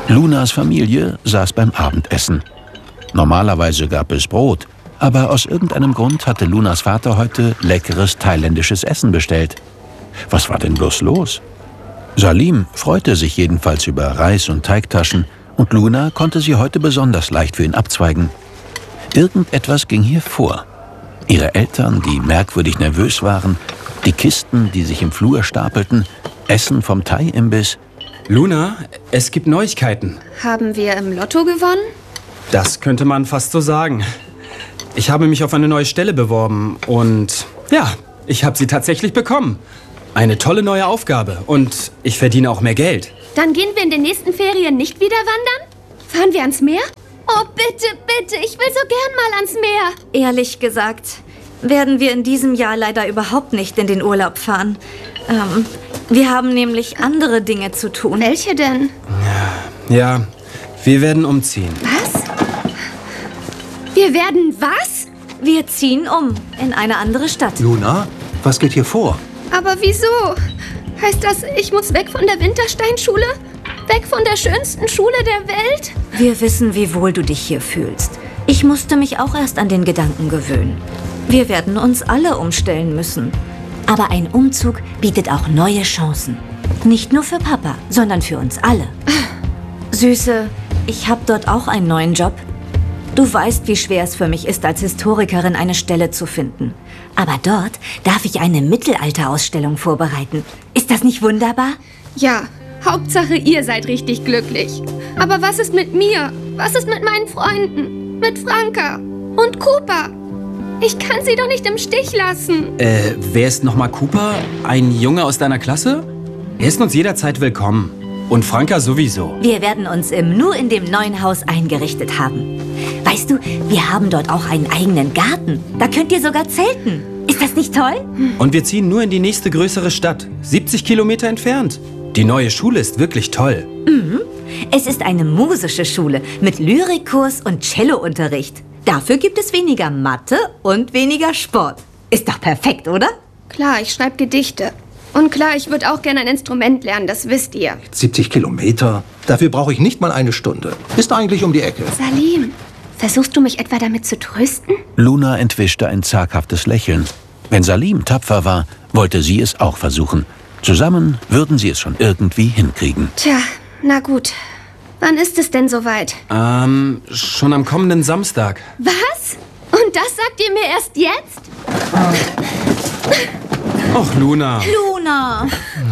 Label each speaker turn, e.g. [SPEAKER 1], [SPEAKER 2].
[SPEAKER 1] Lunas Familie saß beim Abendessen. Normalerweise gab es Brot, aber aus irgendeinem Grund hatte Lunas Vater heute leckeres thailändisches Essen bestellt. Was war denn bloß los? Salim freute sich jedenfalls über Reis und Teigtaschen und Luna konnte sie heute besonders leicht für ihn abzweigen. Irgendetwas ging hier vor. Ihre Eltern, die merkwürdig nervös waren, die Kisten, die sich im Flur stapelten, Essen vom Thai-Imbiss.
[SPEAKER 2] Luna, es gibt Neuigkeiten.
[SPEAKER 3] Haben wir im Lotto gewonnen?
[SPEAKER 2] Das könnte man fast so sagen. Ich habe mich auf eine neue Stelle beworben und ja, ich habe sie tatsächlich bekommen. Eine tolle neue Aufgabe und ich verdiene auch mehr Geld.
[SPEAKER 3] Dann gehen wir in den nächsten Ferien nicht wieder wandern? Fahren wir ans Meer? Oh, bitte, bitte, ich will so gern mal ans Meer.
[SPEAKER 4] Ehrlich gesagt, werden wir in diesem Jahr leider überhaupt nicht in den Urlaub fahren. Wir haben nämlich andere Dinge zu tun.
[SPEAKER 3] Welche denn?
[SPEAKER 2] Ja, wir werden umziehen.
[SPEAKER 3] Was? Wir werden was?
[SPEAKER 4] Wir ziehen um in eine andere Stadt.
[SPEAKER 5] Luna, was geht hier vor?
[SPEAKER 3] Aber wieso? Heißt das, ich muss weg von der Wintersteinschule? Weg von der schönsten Schule der Welt?
[SPEAKER 4] Wir wissen, wie wohl du dich hier fühlst. Ich musste mich auch erst an den Gedanken gewöhnen. Wir werden uns alle umstellen müssen. Aber ein Umzug bietet auch neue Chancen. Nicht nur für Papa, sondern für uns alle. Süße, ich habe dort auch einen neuen Job. Du weißt, wie schwer es für mich ist, als Historikerin eine Stelle zu finden. Aber dort darf ich eine Mittelalterausstellung vorbereiten. Ist das nicht wunderbar?
[SPEAKER 3] Ja, Hauptsache ihr seid richtig glücklich. Aber was ist mit mir? Was ist mit meinen Freunden? Mit Franka und Cooper? Ich kann sie doch nicht im Stich lassen.
[SPEAKER 2] Wer ist nochmal Cooper? Ein Junge aus deiner Klasse? Er ist uns jederzeit willkommen. Und Franka sowieso.
[SPEAKER 4] Wir werden uns nur in dem neuen Haus eingerichtet haben. Weißt du, wir haben dort auch einen eigenen Garten. Da könnt ihr sogar zelten. Ist das nicht toll?
[SPEAKER 2] Und wir ziehen nur in die nächste größere Stadt. 70 Kilometer entfernt. Die neue Schule ist wirklich toll.
[SPEAKER 4] Mhm. Es ist eine musische Schule mit Lyrikkurs und Cellounterricht. Dafür gibt es weniger Mathe und weniger Sport. Ist doch perfekt, oder?
[SPEAKER 3] Klar, ich schreibe Gedichte. Und klar, ich würde auch gerne ein Instrument lernen, das wisst ihr.
[SPEAKER 5] 70 Kilometer? Dafür brauche ich nicht mal eine Stunde. Ist eigentlich um die Ecke.
[SPEAKER 3] Salim, versuchst du mich etwa damit zu trösten?
[SPEAKER 1] Luna entwischte ein zaghaftes Lächeln. Wenn Salim tapfer war, wollte sie es auch versuchen. Zusammen würden sie es schon irgendwie hinkriegen.
[SPEAKER 3] Tja, na gut. Wann ist es denn soweit?
[SPEAKER 2] Schon am kommenden Samstag.
[SPEAKER 3] Was? Und das sagt ihr mir erst jetzt?
[SPEAKER 2] Och, Luna.
[SPEAKER 4] Luna.